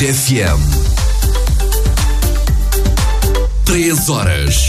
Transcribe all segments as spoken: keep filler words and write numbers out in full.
F M. Três horas.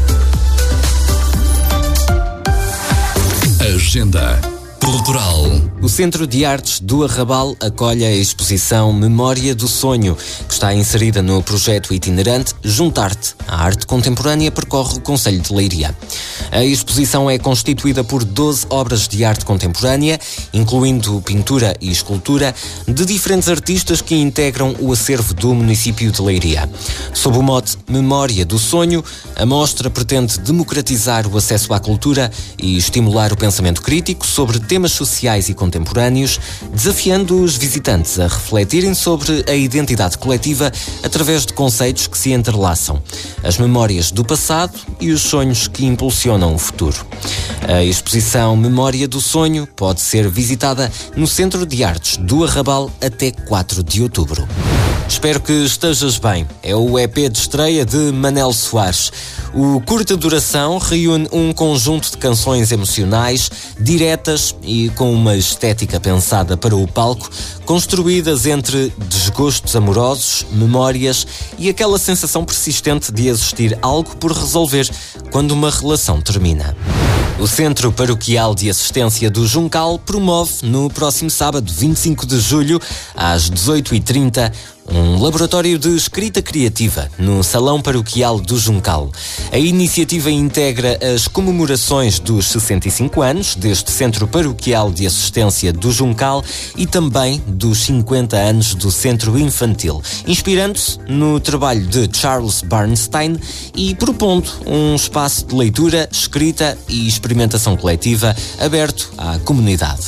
Agenda cultural. O Centro de Artes do Arrabal acolhe a exposição Memória do Sonho, que está inserida no projeto itinerante Juntar-te. A arte contemporânea percorre o concelho de Leiria. A exposição é constituída por doze obras de arte contemporânea, incluindo pintura e escultura, de diferentes artistas que integram o acervo do município de Leiria. Sob o mote Memória do Sonho, a mostra pretende democratizar o acesso à cultura e estimular o pensamento crítico sobre temas sociais e contemporâneos, desafiando os visitantes a refletirem sobre a identidade coletiva através de conceitos que se entrelaçam, as memórias do passado e os sonhos que impulsionam o futuro. A exposição Memória do Sonho pode ser visitada no Centro de Artes do Arrabal até quatro de outubro. Espero que estejas bem. É o E P de estreia de Manel Soares. O curta duração reúne um conjunto de canções emocionais, diretas e com uma estética pensada para o palco, construídas entre desgostos amorosos, memórias e aquela sensação persistente de existir algo por resolver quando uma relação termina. O Centro Paroquial de Assistência do Juncal promove no próximo sábado, vinte e cinco de julho, às dezoito e trinta, um laboratório de escrita criativa no Salão Paroquial do Juncal. A iniciativa integra as comemorações dos sessenta e cinco anos deste Centro Paroquial de Assistência do Juncal e também dos cinquenta anos do Centro Infantil, inspirando-se no trabalho de Charles Bernstein e propondo um espaço de leitura, escrita e experimentação coletiva aberto à comunidade.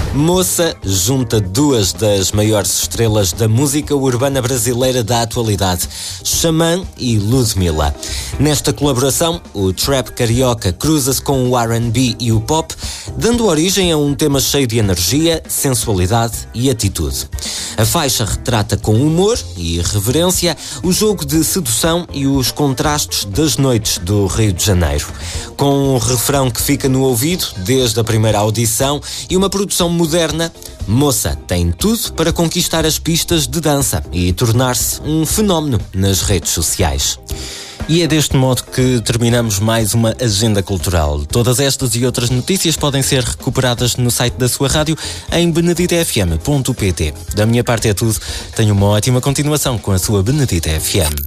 Moça junta duas das maiores estrelas da música urbana brasileira da atualidade, Xamã e Ludmilla. Nesta colaboração, o trap carioca cruza-se com o R and B e o pop, dando origem a um tema cheio de energia, sensualidade e atitude. A faixa retrata com humor e reverência o jogo de sedução e os contrastes das noites do Rio de Janeiro. Com um refrão que fica no ouvido desde a primeira audição e uma produção moderna, Moça tem tudo para conquistar as pistas de dança e tornar-se um fenómeno nas redes sociais. E é deste modo que terminamos mais uma agenda cultural. Todas estas e outras notícias podem ser recuperadas no site da sua rádio em benedita f m ponto p t. Da minha parte é tudo. Tenha uma ótima continuação com a sua Benedita F M.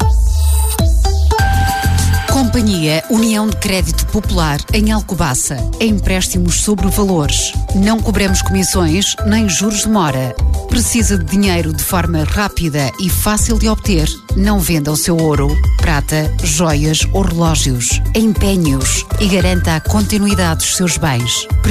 Companhia União de Crédito Popular em Alcobaça. Empréstimos sobre valores. Não cobramos comissões nem juros de mora. Precisa de dinheiro de forma rápida e fácil de obter? Não venda o seu ouro, prata, joias ou relógios. Empenhe-os e garanta a continuidade dos seus bens.